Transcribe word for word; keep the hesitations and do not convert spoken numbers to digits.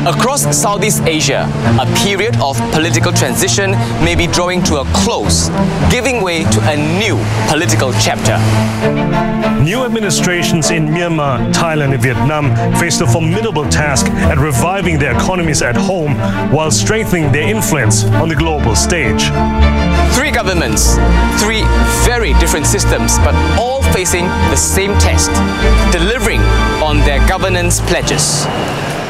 Across Southeast Asia, a period of political transition may be drawing to a close, giving way to a new political chapter. New administrations in Myanmar, Thailand and Vietnam face the formidable task at reviving their economies at home while strengthening their influence on the global stage. Three governments, three very different systems, but all facing the same test, delivering on their governance pledges.